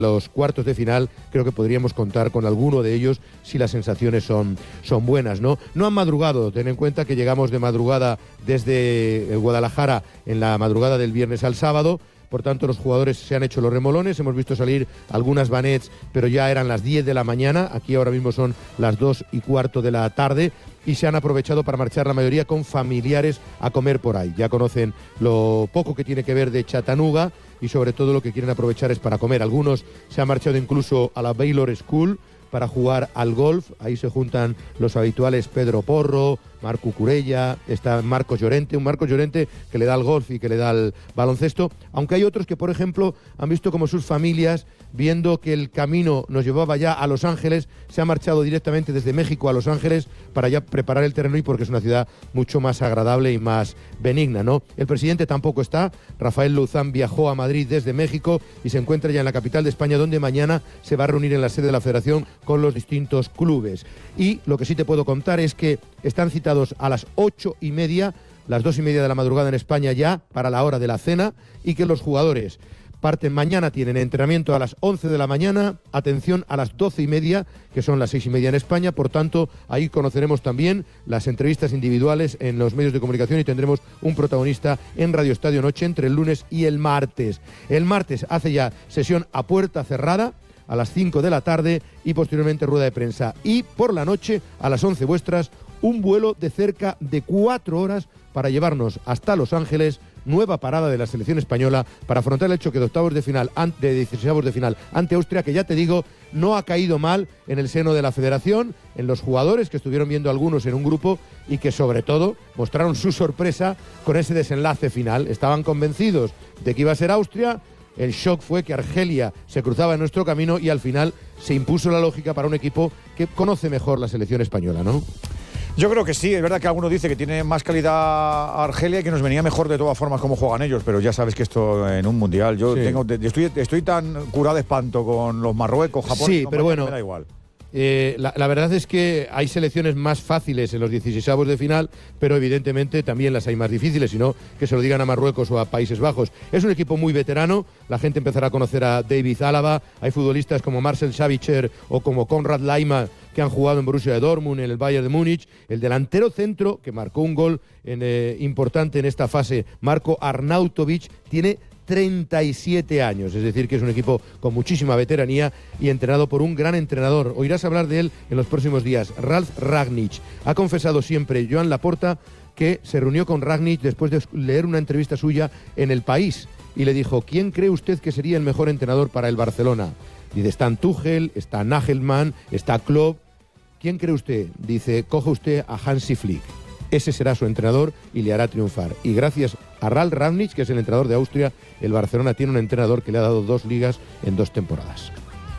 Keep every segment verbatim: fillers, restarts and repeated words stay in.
los cuartos de final, creo que podríamos contar con alguno de ellos si las sensaciones son, son buenas, ¿no? No han madrugado, ten en cuenta que llegamos de madrugada desde Guadalajara en la madrugada del viernes al sábado. Por tanto, los jugadores se han hecho los remolones, hemos visto salir algunas vanets, pero ya eran las diez de la mañana, aquí ahora mismo son las dos y cuarto de la tarde, y se han aprovechado para marchar la mayoría con familiares a comer por ahí. Ya conocen lo poco que tiene que ver de Chattanooga y sobre todo lo que quieren aprovechar es para comer. Algunos se han marchado incluso a la Baylor School para jugar al golf. Ahí se juntan los habituales Pedro Porro, Marco Curella, está Marcos Llorente, un Marcos Llorente que le da al golf y que le da al baloncesto, aunque hay otros que, por ejemplo, han visto como sus familias, viendo que el camino nos llevaba ya a Los Ángeles, se han marchado directamente desde México a Los Ángeles para ya preparar el terreno y porque es una ciudad mucho más agradable y más benigna, ¿no? El presidente tampoco está, Rafael Luzán viajó a Madrid desde México y se encuentra ya en la capital de España, donde mañana se va a reunir en la sede de la Federación con los distintos clubes. Y lo que sí te puedo contar es que están citados a las ocho y media, las dos y media de la madrugada en España ya, para la hora de la cena, y que los jugadores parten mañana, tienen entrenamiento a las once de la mañana, atención a las doce y media, que son las seis y media en España, por tanto, ahí conoceremos también las entrevistas individuales en los medios de comunicación y tendremos un protagonista en Radio Estadio Noche entre el lunes y el martes. El martes hace ya sesión a puerta cerrada, a las cinco de la tarde y posteriormente rueda de prensa. Y por la noche, a las once vuestras, un vuelo de cerca de cuatro horas para llevarnos hasta Los Ángeles, nueva parada de la selección española para afrontar el choque de octavos de final, de dieciseisavos de final ante Austria, que ya te digo, no ha caído mal en el seno de la federación, en los jugadores que estuvieron viendo algunos en un grupo y que sobre todo mostraron su sorpresa con ese desenlace final. Estaban convencidos de que iba a ser Austria. El shock fue que Argelia se cruzaba en nuestro camino y al final se impuso la lógica para un equipo que conoce mejor la selección española, ¿no? Yo creo que sí, es verdad que alguno dice que tiene más calidad Argelia y que nos venía mejor de todas formas como juegan ellos, pero ya sabes que esto en un mundial, yo sí. tengo, estoy, estoy tan curado de espanto con los Marruecos, Japón, sí, pero bueno, me da igual. Eh, la, la verdad es que hay selecciones más fáciles en los dieciseisavos de final, pero evidentemente también las hay más difíciles, sino que se lo digan a Marruecos o a Países Bajos. Es un equipo muy veterano, la gente empezará a conocer a David Álava, hay futbolistas como Marcel Sabitzer o como Konrad Laimer que han jugado en Borussia Dortmund, en el Bayern de Múnich. El delantero centro, que marcó un gol en, eh, importante en esta fase, Marko Arnautovic, tiene treinta y siete años, es decir, que es un equipo con muchísima veteranía y entrenado por un gran entrenador. Oirás hablar de él en los próximos días, Ralf Rangnick. Ha confesado siempre Joan Laporta que se reunió con Rangnick después de leer una entrevista suya en El País y le dijo: ¿quién cree usted que sería el mejor entrenador para el Barcelona? Dice, está Tuchel, está Nagelsmann, está Klopp. ¿Quién cree usted? Dice, coge usted a Hansi Flick. Ese será su entrenador y le hará triunfar. Y gracias a Ralf Rangnick, que es el entrenador de Austria, el Barcelona tiene un entrenador que le ha dado dos ligas en dos temporadas.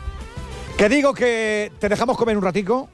Que digo que te dejamos comer un ratico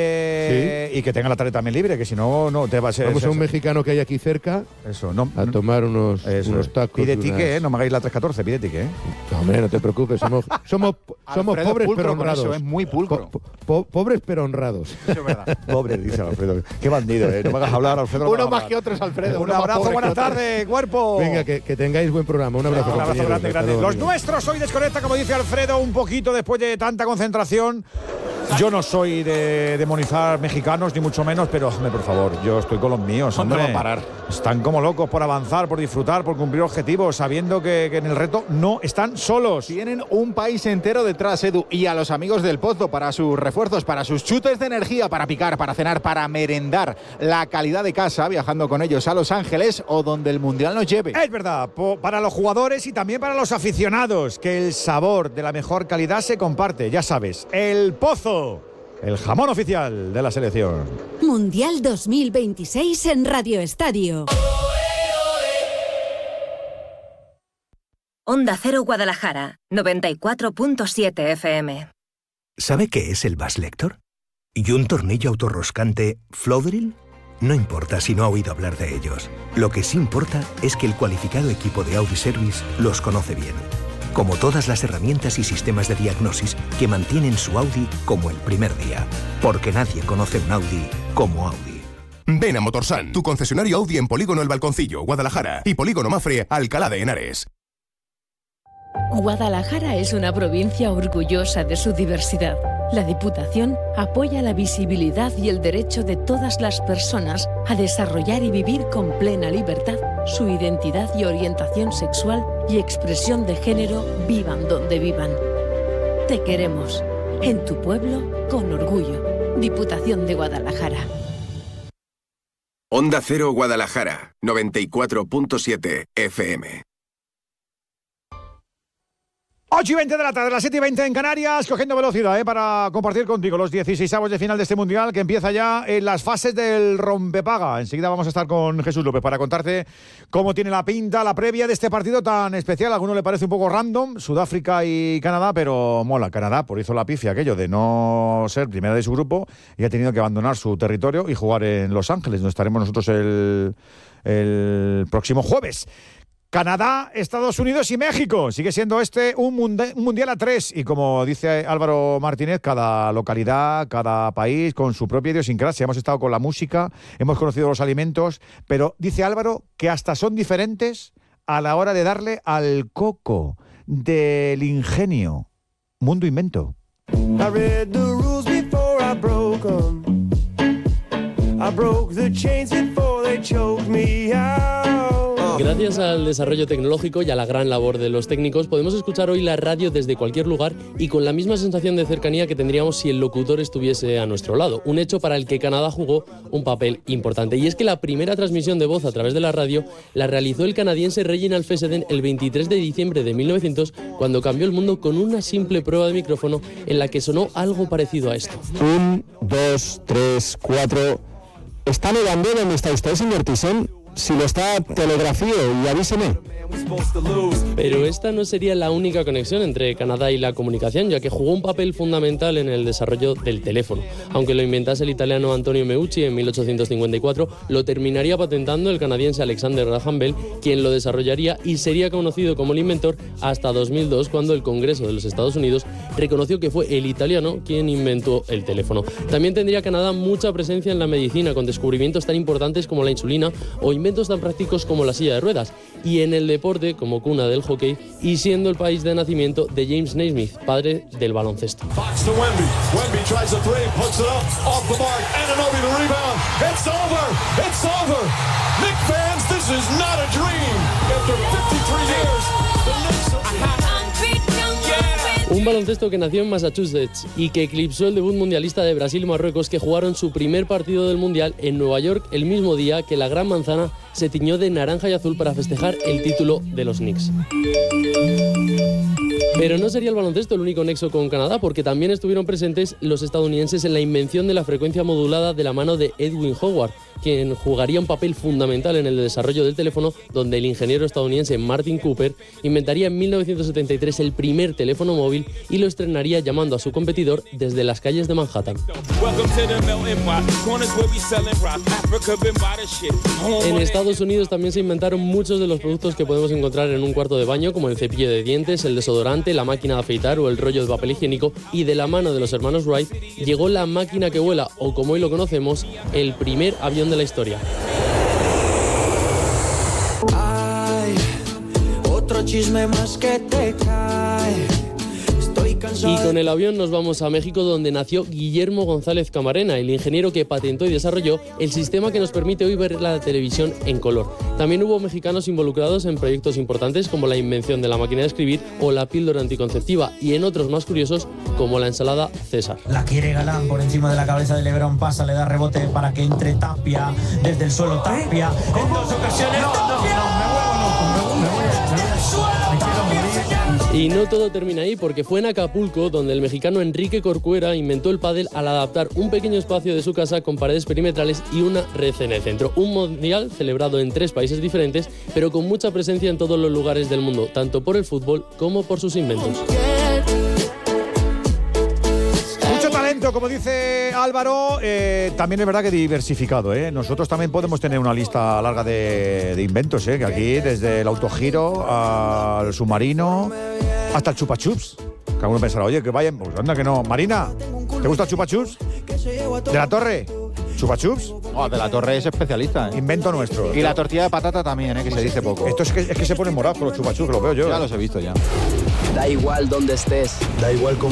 eh, sí. y que tenga la tarde también libre, que si no, no te va a ser... Vamos a un mexicano que hay aquí cerca eso, no, a tomar unos, eso, unos tacos. Pide ticket, unas... ¿eh? No me hagáis la tres catorce, pide ticket. ¿eh? No, hombre, no te preocupes, somos, somos, somos pobres pero honrados. Eso, es muy pulcro. Po, po, pobres pero honrados. Eso es verdad. Pobres, dice Alfredo. Qué bandido, ¿eh? No me hagas hablar, Alfredo. Uno más que otros, Alfredo. Un abrazo, buenas tardes, cuerpo. Venga, que, que tengáis buen programa. Un abrazo. Un abrazo grande, grande. Los amigos. nuestros hoy desconecta, como dice Alfredo, un poquito después de tanta concentración. Yo no soy de demonizar mexicanos, ni mucho menos, pero, hombre, por favor, yo estoy con los míos, hombre. ¿Dónde va a parar? Están como locos por avanzar, por disfrutar, por cumplir objetivos, sabiendo que, que en el reto no están solos. Tienen un país entero detrás, Edu, y a los amigos del Pozo para sus refuerzos, para sus chutes de energía, para picar, para cenar, para merendar. La calidad de casa, viajando con ellos a Los Ángeles o donde el Mundial nos lleve. Es verdad, para los jugadores y también para los aficionados, que el sabor de la mejor calidad se comparte, ya sabes, el Pozo. El jamón oficial de la selección. Mundial dos mil veintiséis en Radio Estadio. Onda Cero Guadalajara, noventa y cuatro punto siete F M. ¿Sabe qué es el Bass Lector? ¿Y un tornillo autorroscante Flowdrill? No importa si no ha oído hablar de ellos. Lo que sí importa es que el cualificado equipo de Audi Service los conoce bien. Como todas las herramientas y sistemas de diagnosis que mantienen su Audi como el primer día. Porque nadie conoce un Audi como Audi. Ven a Motorsan, tu concesionario Audi en Polígono El Balconcillo, Guadalajara, y Polígono Mafre, Alcalá de Henares. Guadalajara es una provincia orgullosa de su diversidad. La Diputación apoya la visibilidad y el derecho de todas las personas a desarrollar y vivir con plena libertad su identidad y orientación sexual y expresión de género, vivan donde vivan. Te queremos. En tu pueblo, con orgullo. Diputación de Guadalajara. Onda Cero Guadalajara, noventa y cuatro punto siete F M. ocho y veinte de la tarde, las siete y veinte en Canarias, cogiendo velocidad ¿eh? para compartir contigo los dieciseisavos de final de este Mundial que empieza ya en las fases del rompepaga. Enseguida vamos a estar con Jesús López para contarte cómo tiene la pinta la previa de este partido tan especial. A alguno le parece un poco random, Sudáfrica y Canadá, pero mola. Canadá, por hizo la pifia aquello de no ser primera de su grupo y ha tenido que abandonar su territorio y jugar en Los Ángeles, donde estaremos nosotros el, el próximo jueves. Canadá, Estados Unidos y México. Sigue siendo este un, mundi- un mundial a tres. Y como dice Álvaro Martínez, cada localidad, cada país con su propia idiosincrasia. Hemos estado con la música, hemos conocido los alimentos, pero dice Álvaro que hasta son diferentes a la hora de darle al coco del ingenio. Mundo Invento. I read the rules before I broke them. I broke the chains before they choked me out. Gracias al desarrollo tecnológico y a la gran labor de los técnicos, podemos escuchar hoy la radio desde cualquier lugar y con la misma sensación de cercanía que tendríamos si el locutor estuviese a nuestro lado. Un hecho para el que Canadá jugó un papel importante. Y es que la primera transmisión de voz a través de la radio la realizó el canadiense Reginald Fessenden el veintitrés de diciembre de mil novecientos, cuando cambió el mundo con una simple prueba de micrófono en la que sonó algo parecido a esto. Un, dos, tres, cuatro... ¿Está nevando donde está usted, señor Thyssen? Si lo está, telegrafíe y avíseme. Pero esta no sería la única conexión entre Canadá y la comunicación, ya que jugó un papel fundamental en el desarrollo del teléfono. Aunque lo inventase el italiano Antonio Meucci en mil ochocientos cincuenta y cuatro, lo terminaría patentando el canadiense Alexander Graham Bell, quien lo desarrollaría y sería conocido como el inventor hasta dos mil dos, cuando el Congreso de los Estados Unidos reconoció que fue el italiano quien inventó el teléfono. También tendría Canadá mucha presencia en la medicina, con descubrimientos tan importantes como la insulina o inventos tan prácticos como la silla de ruedas, y en el deporte como cuna del hockey, y siendo el país de nacimiento de James Naismith, padre del baloncesto. Un baloncesto que nació en Massachusetts y que eclipsó el debut mundialista de Brasil y Marruecos, que jugaron su primer partido del Mundial en Nueva York el mismo día que la Gran Manzana se tiñó de naranja y azul para festejar el título de los Knicks. Pero no sería el baloncesto el único nexo con Canadá, porque también estuvieron presentes los estadounidenses en la invención de la frecuencia modulada de la mano de Edwin Howard, quien jugaría un papel fundamental en el desarrollo del teléfono, donde el ingeniero estadounidense Martin Cooper inventaría en mil novecientos setenta y tres el primer teléfono móvil y lo estrenaría llamando a su competidor desde las calles de Manhattan. En Estados Unidos también se inventaron muchos de los productos que podemos encontrar en un cuarto de baño, como el cepillo de dientes, el desodorante, la máquina de afeitar o el rollo de papel higiénico, y de la mano de los hermanos Wright llegó la máquina que vuela, o como hoy lo conocemos, el primer avión de la historia. Ay, otro chisme más que te cae. Y con el avión nos vamos a México, donde nació Guillermo González Camarena, el ingeniero que patentó y desarrolló el sistema que nos permite hoy ver la televisión en color. También hubo mexicanos involucrados en proyectos importantes como la invención de la máquina de escribir o la píldora anticonceptiva, y en otros más curiosos como la ensalada César. La quiere Galán por encima de la cabeza de Lebrón, pasa, le da rebote para que entre Tapia, desde el suelo Tapia, en dos ocasiones. No, no, no, me vuelvo loco, me vuelvo, me voy al suelo, me quiero morir. Y no todo termina ahí, porque fue en Acapulco donde el mexicano Enrique Corcuera inventó el pádel al adaptar un pequeño espacio de su casa con paredes perimetrales y una red en el centro. Un mundial celebrado en tres países diferentes, pero con mucha presencia en todos los lugares del mundo, tanto por el fútbol como por sus inventos. Mucho talento, como dice Álvaro, eh, también es verdad que diversificado, ¿eh? Nosotros también podemos tener una lista larga de, de inventos, ¿eh? Que aquí, desde el autogiro al submarino hasta el chupachups. Que alguno pensará, oye, que vayan, pues anda que no. Marina, ¿te gusta el chupachups? ¿De la Torre? ¿Chupachups? Oh, de la Torre es especialista, ¿eh? Invento nuestro. Y la tortilla de patata también, ¿eh? Que se dice poco. Esto es que, es que se pone morado con los chupachups, que lo veo yo. Ya ¿eh? los he visto ya. Da igual donde estés. Da igual cómo